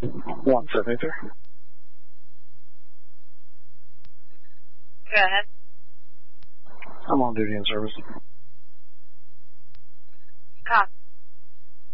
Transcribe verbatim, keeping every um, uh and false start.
one seventy-three. Go ahead. I'm on duty in service. Copy.